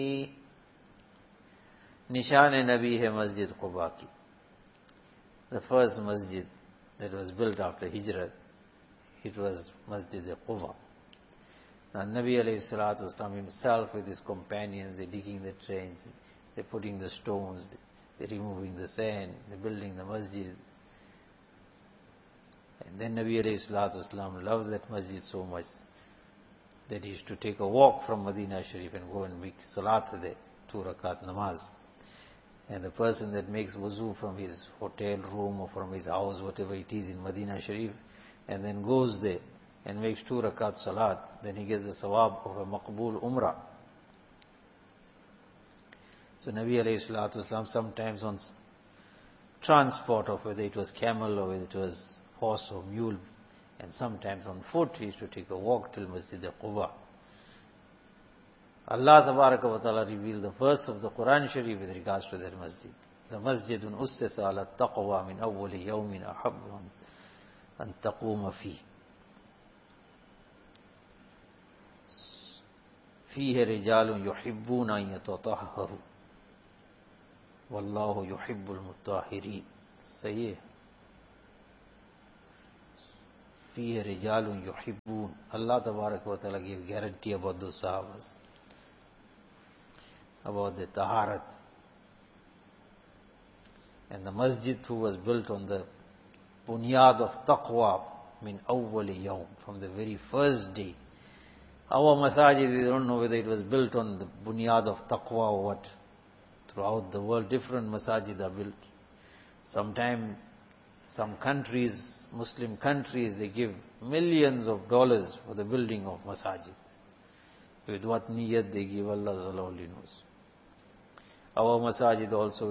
निशान नबी है मस्जिद Quba की. The first masjid that was built after Hijrah, it was Masjid Quba. Now Nabi alayhi salatu wasalam himself with his companions, they're digging the trench, they're putting the stones, they're removing the sand, they're building the masjid. And then Nabi alayhi salatu wasalam loved that masjid so much that he used to take a walk from Medina Sharif and go and make salat there, 2 rakat namaz. And the person that makes wuzu from his hotel room or from his house, whatever it is in Medina Sharif, and then goes there and makes 2 rakat salat, then he gets the sawab of a maqbool umrah. So Nabi alayhi salatu wasalam sometimes on transport, of whether it was camel or whether it was horse or mule, and sometimes on foot, he used to take a walk till Masjid Quba. Allah Tabaraka wa Ta'ala revealed the verse of the Quran Sharif with regards to that masjid. The masjidun ussisa ala taqwa min awwali yawmin ahabbu an taquma fi. Fihi rijalun yuhibbuna an yatatahharu. Wallahu yuhibbul mutahhirin. Sahih. Fihi rijalun yuhibbun. Allah Tabaraka wa Ta'ala gave guarantee about those sahabas, about the taharat. And the masjid too was built on the bunyad of taqwa min awwali yawm, from the very first day. Our masajid, we don't know whether it was built on the bunyad of taqwa or what. Throughout the world, different masajid are built. Sometimes, some countries, Muslim countries, they give millions of dollars for the building of masajid. With what niyat they give, Allah only knows. Our masajid also